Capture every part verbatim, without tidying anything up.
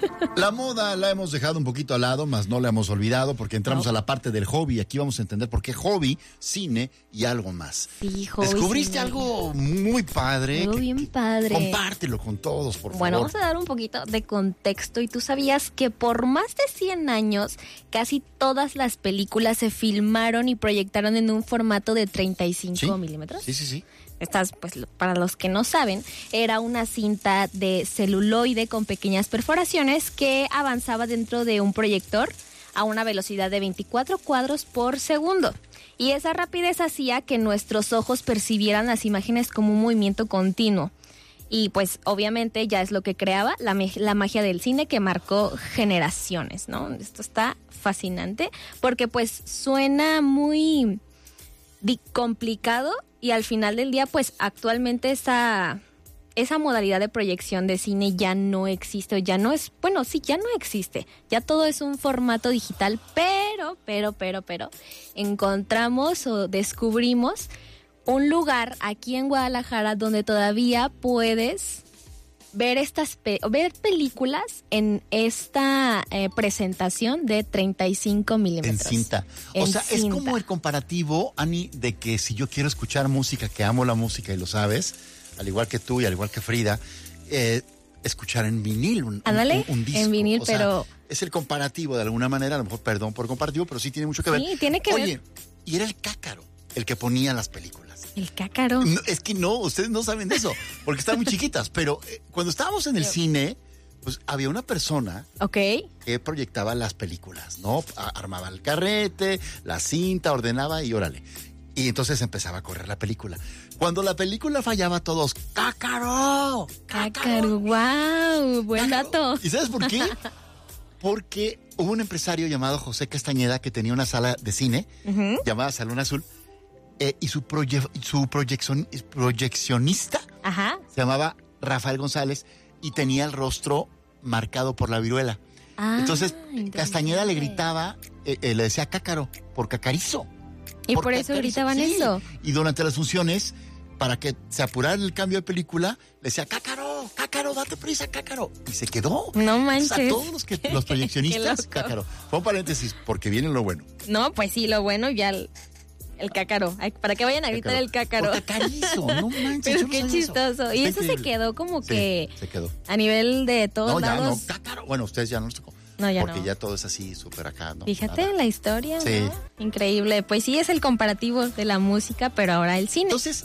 La moda la hemos dejado un poquito al lado, más no la hemos olvidado porque entramos no. a la parte del hobby. Aquí vamos a entender por qué hobby, cine y algo más. Sí, hobby. Descubriste cine. algo muy padre. Algo que, bien que, padre. Compártelo con todos, por bueno, favor. Vamos a dar un poquito de contexto. Y tú sabías que por más de cien años, casi todas las películas se filmaron y proyectaron en un formato de treinta y cinco ¿Sí? milímetros. Sí, sí, sí. Estas, pues, para los que no saben, era una cinta de celuloide con pequeñas perforaciones que avanzaba dentro de un proyector a una velocidad de veinticuatro cuadros por segundo. Y esa rapidez hacía que nuestros ojos percibieran las imágenes como un movimiento continuo. Y pues obviamente ya es lo que creaba la, la magia del cine que marcó generaciones, ¿no? Esto está fascinante porque pues suena muy complicado. Y al final del día, pues actualmente esa, esa modalidad de proyección de cine ya no existe, ya no es, bueno, sí, ya no existe, ya todo es un formato digital, pero, pero, pero, pero, encontramos o descubrimos un lugar aquí en Guadalajara donde todavía puedes ver estas pe- ver películas en esta eh, presentación de treinta y cinco milímetros. En cinta. En o sea, cinta. Es como el comparativo, Ani, de que si yo quiero escuchar música, que amo la música y lo sabes, al igual que tú y al igual que Frida, eh, escuchar en vinil un, Ándale, un, un disco. en vinil, o sea, pero... es el comparativo de alguna manera, a lo mejor, perdón por comparativo, pero sí tiene mucho que ver. Sí, tiene que Oye, ver. y era el cácaro el que ponía las películas. El cácaro. No, es que no, ustedes no saben de eso, porque están muy chiquitas, pero eh, cuando estábamos en el Yo. cine, pues había una persona Ok. que proyectaba las películas, ¿no? Armaba el carrete, la cinta, ordenaba y órale. Y entonces empezaba a correr la película. Cuando la película fallaba, todos, ¡cácaro! Cácaro, wow, buen ¡Cácaro! dato. ¿Y sabes por qué? Porque hubo un empresario llamado José Castañeda que tenía una sala de cine uh-huh. llamada Salón Azul. Eh, y su, proye- su proyección- proyeccionista Ajá. se llamaba Rafael González y tenía el rostro marcado por la viruela. Ah, Entonces Castañeda le gritaba, eh, eh, le decía cácaro, por cacarizo. Y por, por eso cacarizo. gritaban sí. eso. Y durante las funciones, para que se apurara el cambio de película, le decía cácaro, cácaro, date prisa, cácaro. Y se quedó. No manches. O sea, todos los, que, los proyeccionistas, cácaro. Fue un paréntesis, porque viene lo bueno. No, pues sí, lo bueno ya... El... El cácaro, para que vayan a gritar el cácaro. Por cacarizo, no manches. Pero qué chistoso. Eso. Y eso se quedó como sí, que se quedó. A nivel de todos no, ya, lados. No, cácaro. Bueno, ustedes ya no les tocó. No, ya porque no. ya todo es así, súper acá, ¿no? Fíjate en la historia, sí. ¿no? Increíble. Pues sí, es el comparativo de la música, pero ahora el cine. Entonces,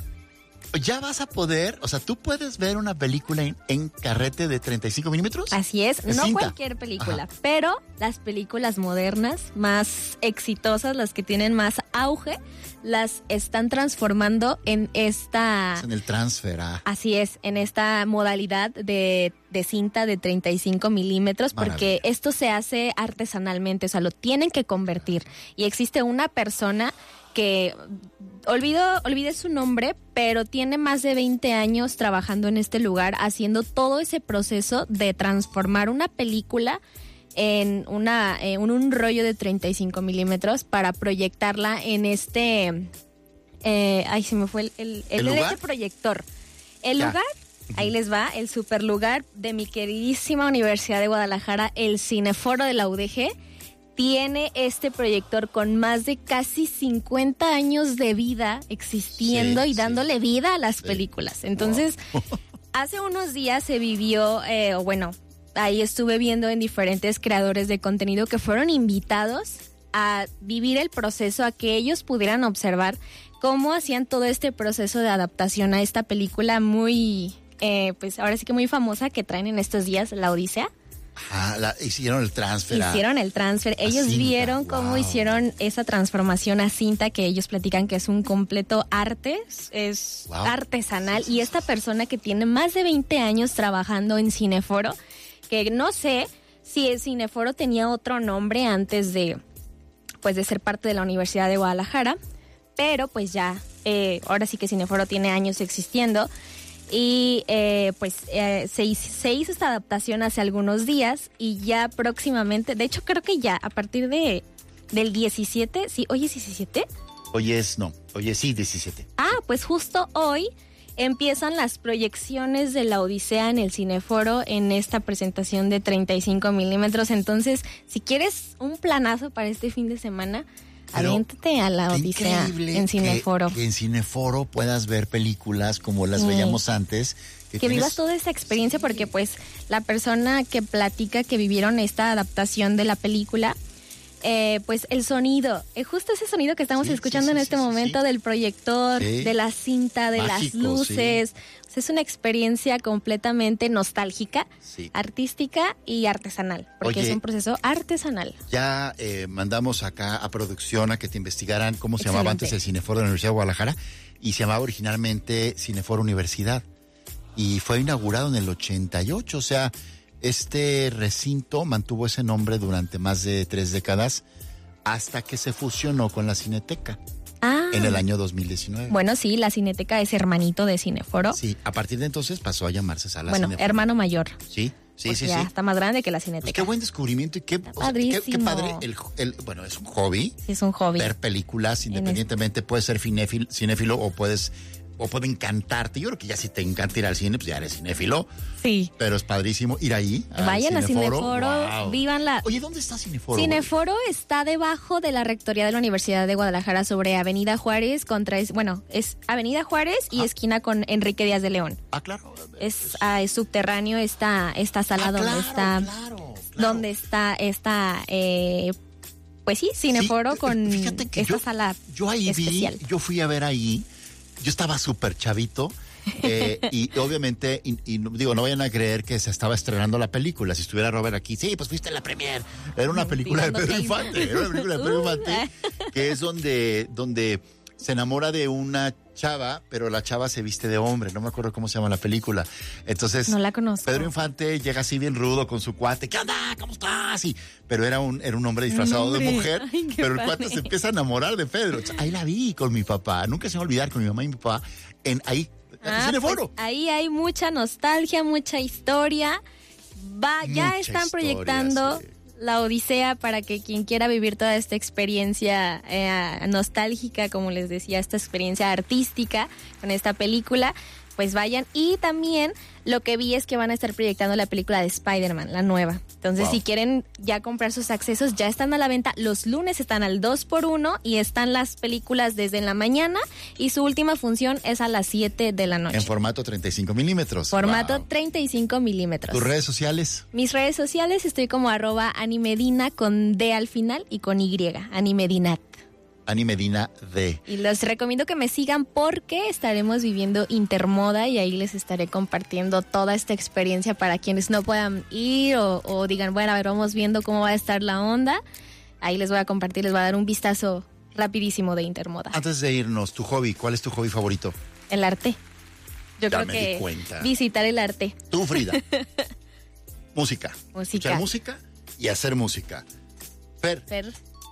ya vas a poder, o sea, tú puedes ver una película en, en carrete de treinta y cinco milímetros. Así es, no cinta. Cualquier película, Ajá. pero las películas modernas, más exitosas, las que tienen más auge, las están transformando en esta... Es en el transfer. Ah. Así es, en esta modalidad de, de cinta de treinta y cinco milímetros, porque esto se hace artesanalmente, o sea, lo tienen que convertir. Y existe una persona que... Olvido, olvidé su nombre, pero tiene más de veinte años trabajando en este lugar, haciendo todo ese proceso de transformar una película en una en un rollo de treinta y cinco milímetros para proyectarla en este... Eh, ay, se me fue el... El, el, ¿El el este proyector. El ya. lugar... Ahí les va, el super lugar de mi queridísima Universidad de Guadalajara, el Cineforo de la U D G, tiene este proyector con más de casi cincuenta años de vida existiendo sí, y dándole sí. vida a las sí. películas. Entonces, wow. hace unos días se vivió, eh, o bueno, ahí estuve viendo en diferentes creadores de contenido que fueron invitados a vivir el proceso, a que ellos pudieran observar cómo hacían todo este proceso de adaptación a esta película muy, eh, pues ahora sí que muy famosa que traen en estos días, La Odisea. Ajá, la, hicieron el transfer. Hicieron el transfer. Ellos cinta, vieron cómo wow. hicieron esa transformación a cinta, que ellos platican que es un completo arte, es wow. artesanal. Y esta persona que tiene más de veinte años trabajando en Cineforo, que no sé si el Cineforo tenía otro nombre antes de, pues, de ser parte de la Universidad de Guadalajara, pero pues ya, eh, ahora sí que Cineforo tiene años existiendo. Y eh, pues eh, se, hizo, se hizo esta adaptación hace algunos días y ya próximamente, de hecho creo que ya a partir de del diecisiete, sí, hoy es diecisiete. Hoy es, no, hoy es sí, diecisiete. Ah, pues justo hoy empiezan las proyecciones de la Odisea en el Cineforo en esta presentación de treinta y cinco milímetros. Entonces, si quieres un planazo para este fin de semana, pero aviéntate a la Odisea en Cineforo. Que, que en Cineforo puedas ver películas como las sí. veíamos antes. Que, que tienes... vivas toda esa experiencia, porque pues la persona que platica que vivieron esta adaptación de la película, eh, pues el sonido, eh, justo ese sonido que estamos sí, escuchando sí, sí, en este sí, momento sí. del proyector, sí. de la cinta, de Mágico, las luces. Sí. O sea, es una experiencia completamente nostálgica, sí. artística y artesanal, porque Oye, es un proceso artesanal. Ya eh, mandamos acá a producción a que te investigaran cómo se Excelente. llamaba antes el Cineforo de la Universidad de Guadalajara, y se llamaba originalmente Cineforo Universidad. Y fue inaugurado en el ochenta y ocho, o sea, este recinto mantuvo ese nombre durante más de tres décadas hasta que se fusionó con la Cineteca ah. en el año dos mil diecinueve. Bueno, sí, la Cineteca es hermanito de Cineforo. Sí, a partir de entonces pasó a llamarse Sala Bueno, Cineforo. hermano mayor. Sí, sí, sí. Ya sí. está más grande que la Cineteca. Pues qué buen descubrimiento y qué, o sea, qué, qué padre. El, el, bueno, es un hobby. Es un hobby. Ver películas, independientemente, puedes ser cinéfilo, cinéfilo o puedes... o puede encantarte. Yo creo que ya si te encanta ir al cine, pues ya eres cinéfilo. Sí. Pero es padrísimo ir ahí. Vayan a Cineforo, wow. vívanla. Oye, ¿dónde está Cineforo? Cineforo está debajo de la Rectoría de la Universidad de Guadalajara, sobre Avenida Juárez, contra, es, bueno, es Avenida Juárez y ah. esquina con Enrique Díaz de León. Ah, claro. Es, ah, es subterráneo esta, esta sala ah, donde claro, está, claro, claro. donde está esta, eh, pues sí, Cineforo sí, con fíjate que esta yo, sala yo ahí especial. Vi, yo fui a ver ahí. Yo estaba súper chavito eh, y obviamente, y, y digo, no vayan a creer que se estaba estrenando la película. Si estuviera Robert aquí, sí, pues fuiste a la premier. Era una película de Pedro Infante, era una película de Pedro Infante, que es donde, donde se enamora de una chava, pero la chava se viste de hombre. No me acuerdo cómo se llama la película. Entonces, no la conozco. Pedro Infante llega así bien rudo con su cuate. ¿Qué onda? ¿Cómo estás? Y, pero era un, era un hombre disfrazado un hombre. de mujer. Ay, pero el cuate se empieza a enamorar de Pedro. Ahí la vi con mi papá. Nunca se me va a olvidar, con mi mamá y mi papá. En ahí, ah, en Cineforo. Pues ahí hay mucha nostalgia, mucha historia. Va, ya mucha están historia, proyectando... Sí. La Odisea, para que quien quiera vivir toda esta experiencia eh, nostálgica, como les decía, esta experiencia artística con esta película, pues vayan. Y también lo que vi es que van a estar proyectando la película de Spider-Man, la nueva. Entonces, wow. si quieren ya comprar sus accesos, ya están a la venta. Los lunes están al dos por uno y están las películas desde en la mañana, y su última función es a las siete de la noche. En formato treinta y cinco milímetros. Formato wow. treinta y cinco milímetros. ¿Tus redes sociales? Mis redes sociales, estoy como arroba Animedina con D al final y con Y, Animedinat. Ani Medina D. Y los recomiendo que me sigan, porque estaremos viviendo Intermoda y ahí les estaré compartiendo toda esta experiencia para quienes no puedan ir o, o digan, bueno, a ver, vamos viendo cómo va a estar la onda. Ahí les voy a compartir, les voy a dar un vistazo rapidísimo de Intermoda. Antes de irnos, tu hobby, ¿cuál es tu hobby favorito? El arte. Yo ya creo me que di cuenta. Visitar el arte. Tú, Frida. Música. Música. Escuchar música y hacer música. Fer. Fer.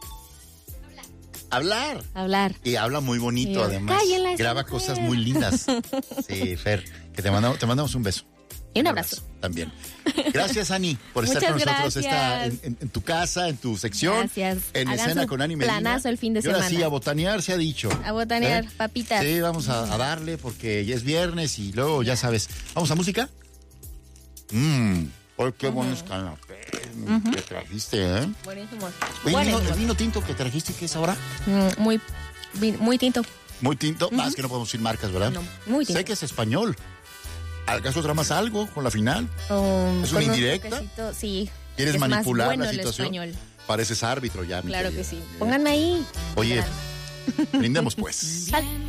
Hablar. Hablar. Y habla muy bonito, sí. Además. Graba mujeres. Cosas muy lindas. Sí, Fer, que te mandamos, te mandamos un beso. Y un abrazo. abrazo. También. Gracias, Ani, por estar con nosotros esta, en, en, en tu casa, en tu sección. Gracias. En Hagan Escena con Ani Medina. Planazo el fin de y ahora semana. Sí, a botanear se ha dicho. A botanear, ¿eh? Papitas. Sí, vamos a, a darle porque ya es viernes y luego ya sabes. ¿Vamos a música? Mmm. ¡Ay, qué uh-huh. buenos canapés uh-huh. que trajiste, eh! Buenísimos. Oye, Buenísimo. ¿El vino tinto que trajiste qué es ahora? Mm, muy, muy tinto. ¿Muy tinto? Uh-huh. Ah, es que no podemos decir marcas, ¿verdad? No, muy tinto. Sé que es español. ¿Acaso tramas algo con la final? Um, ¿Es una indirecta? Un sí. ¿Quieres es manipular más bueno la situación? El español. Pareces árbitro ya, mi Claro querida. que sí. Pónganme ahí. Oye, brindemos pues. Sal.